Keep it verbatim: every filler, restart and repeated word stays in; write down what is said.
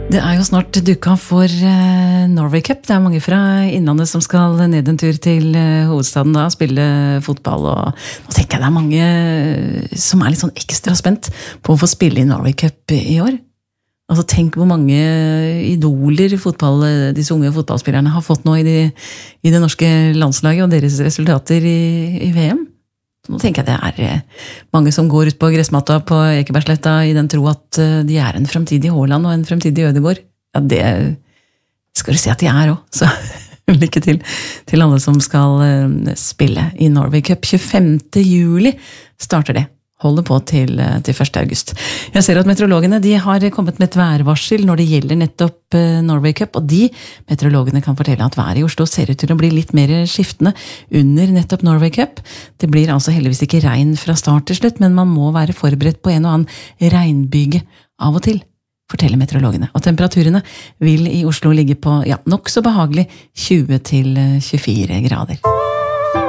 Det er jo snart dukka for uh, Norway Cup. Det er mange fra innlandet som skal ned en tur til uh, hovedstaden da, spille fotball. Og nå tenker jeg det er mange som er litt sånn ekstra spent på å få spille i Norway Cup i år. Altså tenk hvor mange idoler fotball, disse unge fotballspillerne har fått nå i, de, i det norske landslaget og deres resultater i, i V M. Nå tenker jeg det er mange som går ut på gressmatta på Ekebergsletta i den tro at de er en fremtidig Haaland og en fremtidig Ødegaard. Ja, det skal du se at de er også. Så lykke til til alle som skal spille i Norway Cup. tjuefemte juli starter det. Holder på til, til første august. Jeg ser at meteorologene de har kommet med et værvarsel når det gjelder nettopp Norway Cup, og de meteorologene kan fortelle at været i Oslo ser ut til å bli litt mer skiftende under nettopp Norway Cup. Det blir altså heldigvis ikke regn fra start til slutt, men man må være forberedt på en og annen regnbyge av og til, forteller meteorologene. Og temperaturene vil i Oslo ligge på ja, nok så behagelig tjue til tjuefire grader.